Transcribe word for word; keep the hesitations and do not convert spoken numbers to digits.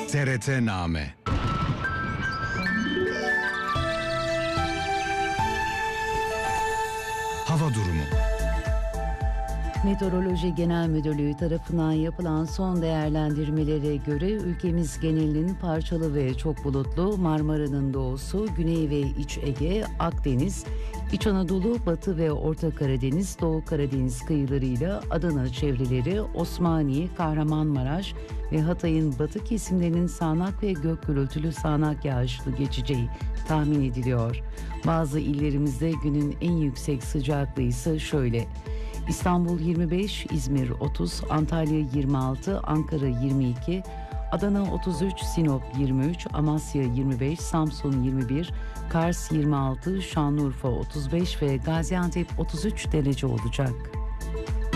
T R T Name. Hava durumu. Meteoroloji Genel Müdürlüğü tarafından yapılan son değerlendirmelere göre ülkemiz genelinin parçalı ve çok bulutlu, Marmara'nın doğusu, Güney ve İç Ege, Akdeniz, İç Anadolu, Batı ve Orta Karadeniz, Doğu Karadeniz kıyılarıyla Adana çevreleri, Osmaniye, Kahramanmaraş ve Hatay'ın batı kesimlerinin sağanak ve gök gürültülü sağanak yağışlı geçeceği tahmin ediliyor. Bazı illerimizde günün en yüksek sıcaklığı ise şöyle: İstanbul yirmi beş, İzmir otuz, Antalya yirmi altı, Ankara yirmi iki, Adana otuz üç, Sinop yirmi üç, Amasya yirmi beş, Samsun yirmi bir, Kars yirmi altı, Şanlıurfa otuz beş ve Gaziantep otuz üç derece olacak.